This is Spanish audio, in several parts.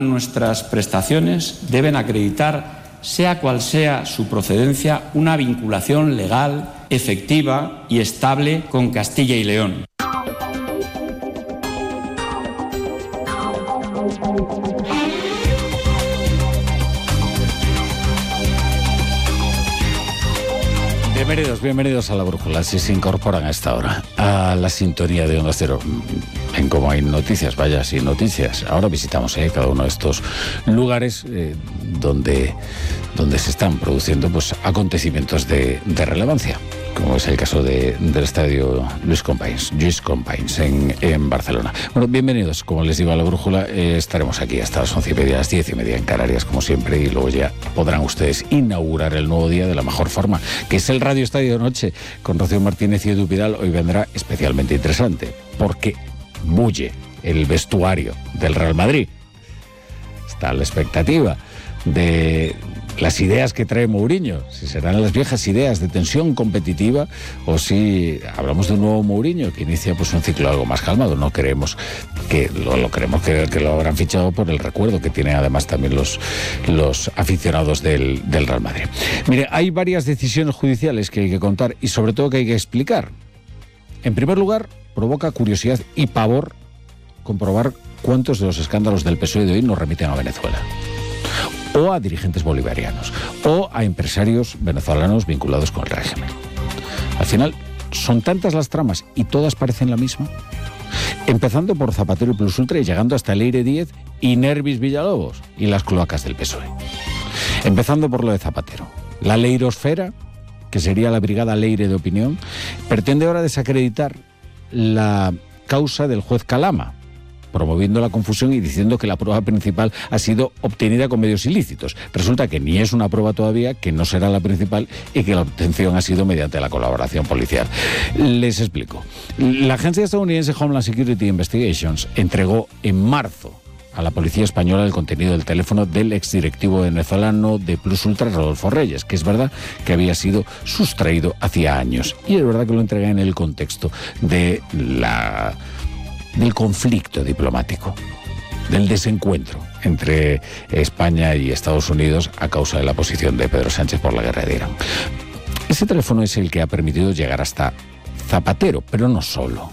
Nuestras prestaciones deben acreditar, sea cual sea su procedencia, una vinculación legal, efectiva y estable con Castilla y León. Bienvenidos a La Brújula, si se incorporan a esta hora a la sintonía de Onda Cero. En Cómo hay noticias, vaya, sin noticias. Ahora visitamos cada uno de estos lugares donde se están produciendo acontecimientos de relevancia, como es el caso del estadio Lluís Companys en Barcelona. Bueno, bienvenidos, como les digo, a La Brújula. Estaremos aquí hasta las 11:30, las 10:30 en Canarias, como siempre, y luego ya podrán ustedes inaugurar el nuevo día de la mejor forma, que es el Radio Estadio de Noche, con Rocío Martínez y Edu Vidal. Hoy vendrá especialmente interesante, porque bulle el vestuario del Real Madrid. Está a la expectativa de las ideas que trae Mourinho, si serán las viejas ideas de tensión competitiva o si hablamos de un nuevo Mourinho que inicia un ciclo algo más calmado. No queremos que queremos creer que lo habrán fichado por el recuerdo que tienen además también los aficionados del Real Madrid. Mire, hay varias decisiones judiciales que hay que contar y sobre todo que hay que explicar. En primer lugar, provoca curiosidad y pavor comprobar cuántos de los escándalos del PSOE de hoy nos remiten a Venezuela, o a dirigentes bolivarianos, o a empresarios venezolanos vinculados con el régimen. Al final, son tantas las tramas y todas parecen la misma, empezando por Zapatero y Plus Ultra y llegando hasta Leire Díez y Nervis Villalobos y las cloacas del PSOE. Empezando por lo de Zapatero. La leirosfera, que sería la Brigada Leire de Opinión, pretende ahora desacreditar la causa del juez Calama, promoviendo la confusión y diciendo que la prueba principal ha sido obtenida con medios ilícitos. Resulta que ni es una prueba todavía, que no será la principal y que la obtención ha sido mediante la colaboración policial. Les explico. La agencia estadounidense Homeland Security Investigations entregó en marzo a la policía española el contenido del teléfono del exdirectivo venezolano de Plus Ultra, Rodolfo Reyes, que es verdad que había sido sustraído hacía años. Y es verdad que lo entrega en el contexto del conflicto diplomático, del desencuentro entre España y Estados Unidos a causa de la posición de Pedro Sánchez por la guerra de Irán. Ese teléfono es el que ha permitido llegar hasta Zapatero, pero no solo.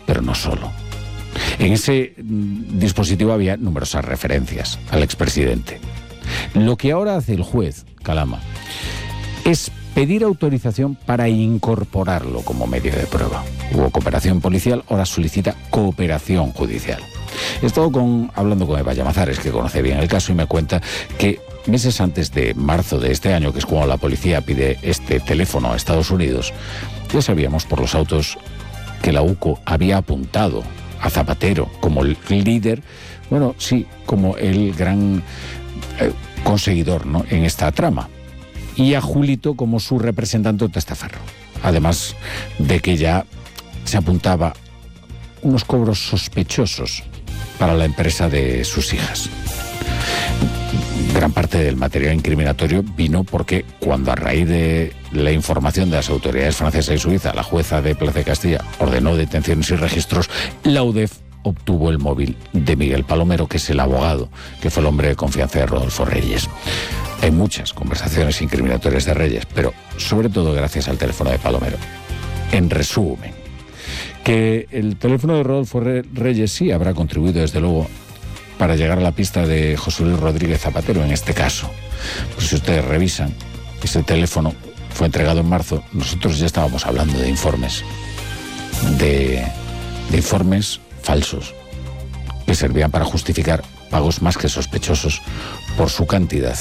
En ese dispositivo había numerosas referencias al expresidente. Lo que ahora hace el juez Calama es pedir autorización para incorporarlo como medio de prueba. Hubo cooperación policial, ahora solicita cooperación judicial. He estado hablando con Eva Llamazares, que conoce bien el caso, y me cuenta que meses antes de marzo de este año, que es cuando la policía pide este teléfono a Estados Unidos, ya sabíamos por los autos que la UCO había apuntado a Zapatero como el líder, como el gran conseguidor, ¿no?, en esta trama, y a Julito como su representante o testaferro. Además de que ya se apuntaba unos cobros sospechosos para la empresa de sus hijas. Gran parte del material incriminatorio vino porque cuando, a raíz de la información de las autoridades francesas y suiza, la jueza de Plaza de Castilla ordenó detenciones y registros, la UDEF obtuvo el móvil de Miguel Palomero, que es el abogado, que fue el hombre de confianza de Rodolfo Reyes. Hay muchas conversaciones incriminatorias de Reyes, pero sobre todo gracias al teléfono de Palomero. En resumen, que el teléfono de Rodolfo Reyes sí habrá contribuido, desde luego, para llegar a la pista de José Luis Rodríguez Zapatero en este caso. Pues si ustedes revisan, ese teléfono fue entregado en marzo. Nosotros ya estábamos hablando de informes, de informes falsos, que servían para justificar pagos más que sospechosos por su cantidad,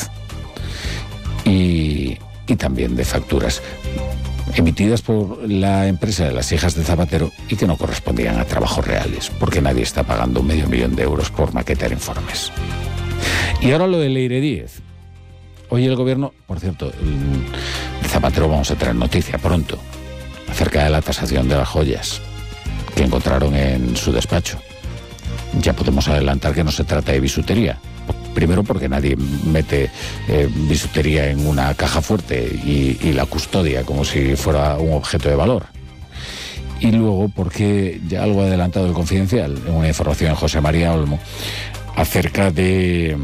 y también de facturas emitidas por la empresa de las hijas de Zapatero y que no correspondían a trabajos reales, porque nadie está pagando $500,000 de euros por maquetar informes. Y ahora lo de Leire Díez. Hoy el gobierno, por cierto, de Zapatero vamos a traer noticia pronto acerca de la tasación de las joyas que encontraron en su despacho. Ya podemos adelantar que no se trata de bisutería. Primero porque nadie mete bisutería en una caja fuerte y la custodia como si fuera un objeto de valor. Y luego porque ya algo ha adelantado el Confidencial, en una información de José María Olmo, acerca de